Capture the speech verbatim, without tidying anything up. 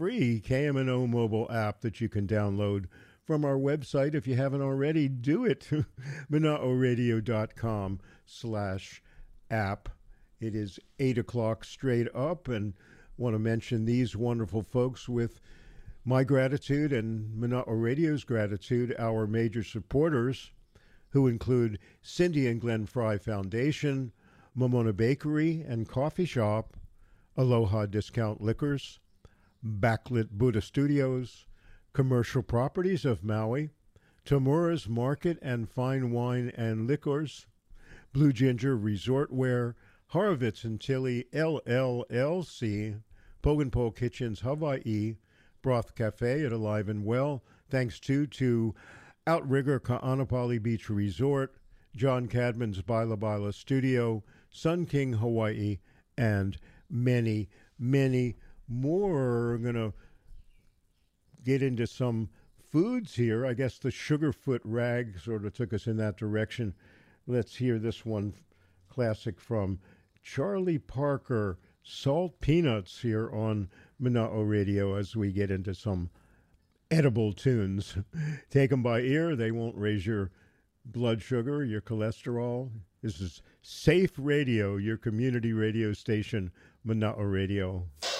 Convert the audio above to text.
free K M N O mobile app that you can download from our website. If you haven't already, do it. Manaoradio.com slash app. It is eight o'clock straight up, and want to mention these wonderful folks with my gratitude and Manao Radio's gratitude, our major supporters, who include Cindy and Glenn Fry Foundation, Momona Bakery and Coffee Shop, Aloha Discount Liquors, Backlit Buddha Studios, Commercial Properties of Maui, Tamura's Market and Fine Wine and Liquors, Blue Ginger Resort Wear, Horowitz and Tilly L L L C, Pogenpole Kitchens Hawaii, Broth Cafe at Alive and Well, thanks to to Outrigger Ka'anapali Beach Resort, John Cadman's Baila Baila Studio, Sun King Hawaii, and many, many more. We're going to get into some foods here. I guess the Sugarfoot Rag sort of took us in that direction. Let's hear this one classic from Charlie Parker, Salt Peanuts, here on Manao Radio as we get into some edible tunes. Take them by ear. They won't raise your blood sugar, your cholesterol. This is Safe Radio, your community radio station, Manao Radio.